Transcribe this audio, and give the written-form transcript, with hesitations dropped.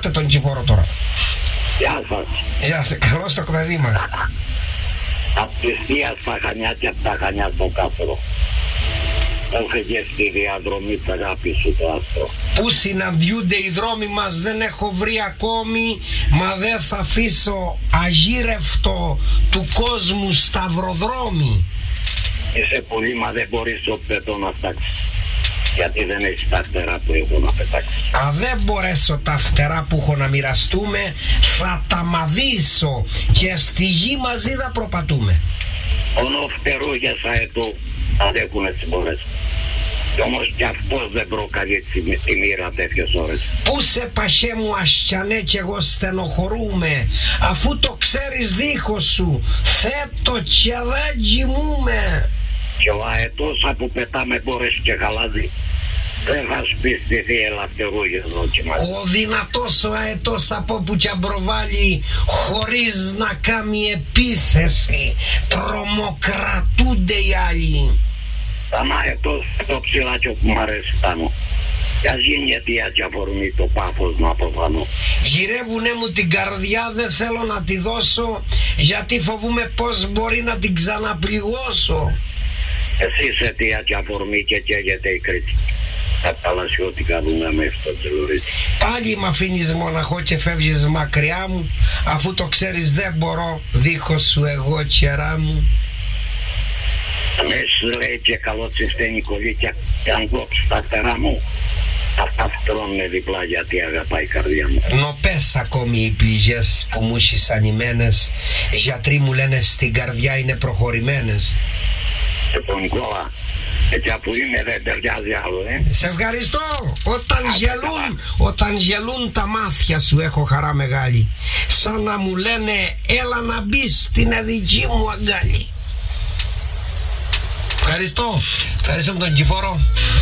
Ακούστε τον Τσιφόρο τώρα. Γεια σας. Γεια σας, καλώς το παιδί μας. Απ' τη Θεία στα Χανιά και απ' τα Χανιά στο Κάστρο. Έφεγε στη διαδρομή της αγάπης σου το άστρο. Πού συναντιούνται οι δρόμοι μας δεν έχω βρει ακόμη, μα δεν θα αφήσω αγύρευτο του κόσμου σταυροδρόμι. Είσαι πολύ, μα δεν μπορείς το πετώ να φτάξεις. Γιατί δεν έχεις τα φτερά που έχω να πετάξεις. Δεν μπορέσω τα φτερά που έχω να μοιραστούμε, θα τα μαδίσω και στη γη μαζί θα προπατούμε. Ono φτερούγες αετού αντέχουνε τις μπορές. Κι όμως κι αυτός δεν προκαλεί τη μοίρα τέτοιες ώρες. Πού σε παχέ μου ασκιανέ κι εγώ στενοχωρούμε, αφού το ξέρεις δίχως σου, θέτω και δεν κοιμούμε. Και ο αετός που πετάμε μπόρες και χαλάζει δεν θα σπιστηθεί ελαφτερούγες δόκιμα. Ο δυνατός ο αετός από όπου κι αν προβάλλει χωρίς να κάνει επίθεση, τρομοκρατούνται οι άλλοι. Σαν αετός το ψηλάτσιο που μ' αρέσει πάνω. Κι ας γίνει αιτία αφορμή το πάθος να αποφανώ. Γυρεύουνε μου την καρδιά, δεν θέλω να τη δώσω, γιατί φοβούμαι πως μπορεί να την ξαναπληγώσω. Εσύ αιτία και αφορμή και καίγεται η Κρήτη. Τα παλασιώτικα δούμε μέσα στο Τζελουρίτη. Πάλι μ' αφήνεις μοναχό και φεύγεις μακριά μου, αφού το ξέρεις δεν μπορώ δίχως σου εγώ κερά μου. Αμέσως λέει και καλό τσιστένει κολλή και αν κόψει τα φτερά μου, αυτά φτρώνε διπλά γιατί αγαπάει η καρδιά μου. Νοπές ακόμη οι πληγές που μου έχεις ανημένες, γιατροί μου λένε στην καρδιά είναι προχωρημένες. Σε τον Νικόλα, έτσι που είναι δεν ταιριάζει άλλο, Σε ευχαριστώ. Όταν γελούν τα μάτια σου έχω χαρά μεγάλη, σαν να μου λένε έλα να μπεις στην δική μου αγκάλι. Ευχαριστώ τον Τσιφόρο.